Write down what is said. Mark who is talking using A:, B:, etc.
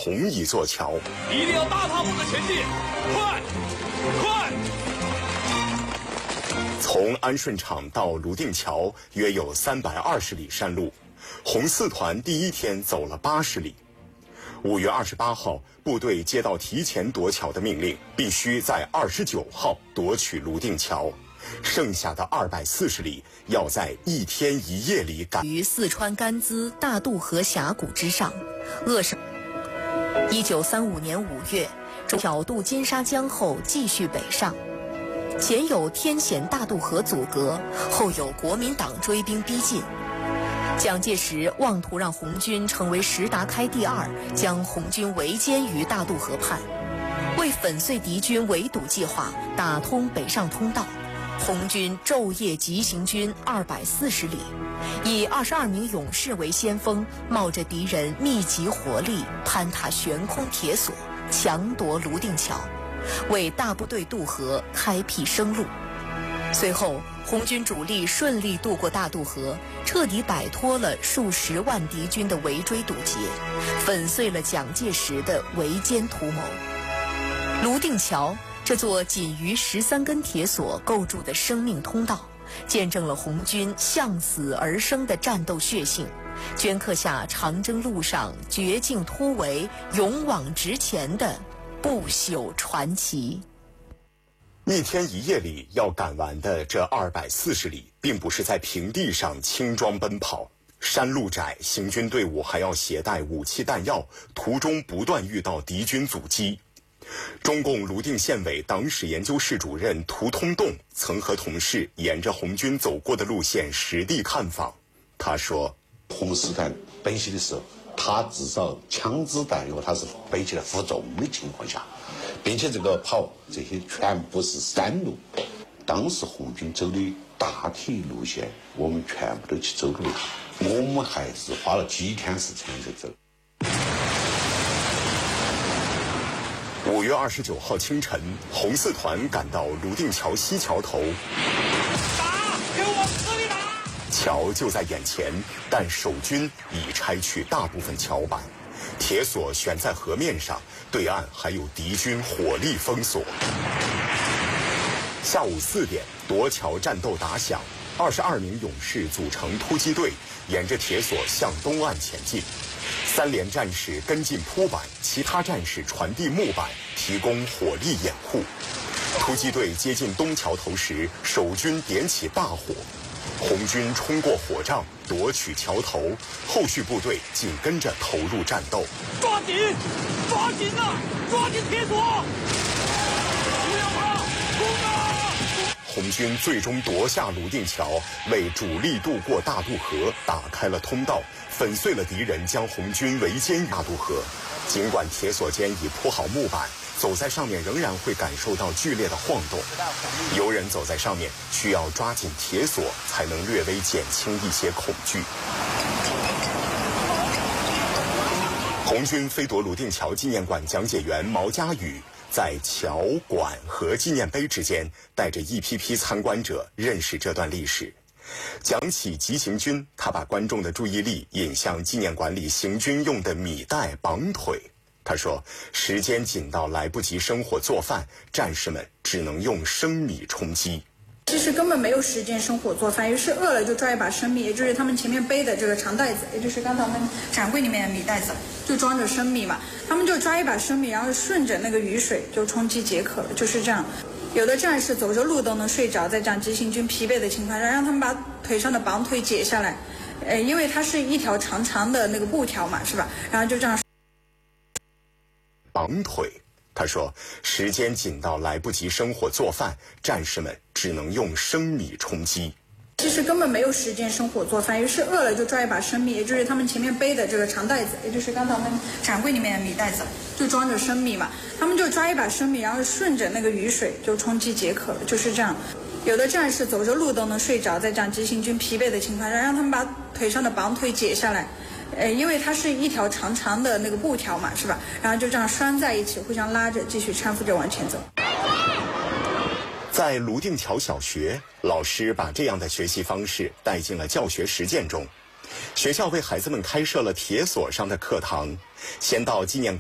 A: 同一座桥。
B: 一定要大踏步的前进，快！
A: 从安顺场到泸定桥约有320里山路，红四团第一天走了80里。5月28号，部队接到提前夺桥的命令，必须在29号夺取泸定桥，剩下的240里要在1天1夜里赶。
C: 于四川甘孜大渡河峡谷之上，扼守。1935年5月，挑渡金沙江后继续北上。前有天险大渡河阻隔，后有国民党追兵逼近。蒋介石妄图让红军成为石达开第二，将红军围歼于大渡河畔。为粉碎敌军围堵计划，打通北上通道，红军昼夜急行军240里，以22名勇士为先锋，冒着敌人密集火力，攀踏悬空铁索，强夺泸定桥，为大部队渡河开辟生路。随后，红军主力顺利渡过大渡河，彻底摆脱了数十万敌军的围追堵截，粉碎了蒋介石的围歼图谋。泸定桥这座仅于13根铁索构筑的生命通道，见证了红军向死而生的战斗血性，镌刻下长征路上绝境突围、勇往直前的不朽传奇。
A: 1天1夜里要赶完的这240里，并不是在平地上轻装奔跑，山路窄，行军队伍还要携带武器弹药，途中不断遇到敌军阻击。中共泸定县委党史研究室主任涂通栋曾和同事沿着红军走过的路线实地看访。他说，
D: 红四团奔袭的时候，他至少枪支弹药他是背起来负重的情况下，并且这个跑这些全部是山路，当时红军走的大体路线我们全部都去走了一趟，我们还是花了几天时间在走。
A: 5月29号清晨，红四团赶到泸定桥西桥头，
B: 打，给我死命打！
A: 桥就在眼前，但守军已拆去大部分桥板，铁索悬在河面上，对岸还有敌军火力封锁。下午4点，夺桥战斗打响，22名勇士组成突击队，沿着铁索向东岸前进。3连战士跟进铺板，其他战士传递木板，提供火力掩护。突击队接近东桥头时，守军点起大火，红军冲过火障，夺取桥头，后续部队紧跟着投入战斗。
B: 抓紧啊！抓紧铁索！不要怕，攻啊！
A: 红军最终夺下泸定桥，为主力渡过大渡河打开了通道，粉碎了敌人将红军围歼于大渡河。尽管铁索间已铺好木板，走在上面仍然会感受到剧烈的晃动。游人走在上面需要抓紧铁索，才能略微减轻一些恐惧。红军飞夺泸定桥纪念馆讲解员毛家宇在桥馆和纪念碑之间，带着一批批参观者认识这段历史。讲起急行军，他把观众的注意力引向纪念馆里行军用的米袋绑腿。他说，时间紧到来不及生火做饭，战士们只能用生米充饥。
E: 其实根本没有时间生火做饭，于是饿了就抓一把生米，也就是他们前面背的这个长袋子，也就是刚才我们展柜里面的米袋子，就装着生米嘛。他们就抓一把生米，然后顺着那个雨水就充饥解渴了，就是这样。有的战士走着路都能睡着，在这样急行军疲惫的情况下，让他们把腿上的绑腿解下来，因为它是一条长长的那个布条嘛，是吧？然后就这样
A: 绑腿。他说，时间紧到来不及生火做饭，战士们只能用生米充饥。
E: 其实根本没有时间生火做饭，于是饿了就抓一把生米，也就是他们前面背的这个长袋子，也就是刚才我们展柜里面的米袋子，就装着生米嘛。他们就抓一把生米，然后顺着那个雨水就充饥解渴了，就是这样。有的战士走着路都能睡着，在这样急行军疲惫的情况下，让他们把腿上的绑腿解下来，因为它是一条长长的那个布条嘛，是吧？然后就这样拴在一起，互相拉着，继续搀扶着往前走。
A: 在泸定桥小学，老师把这样的学习方式带进了教学实践中。学校为孩子们开设了铁索上的课堂，先到纪念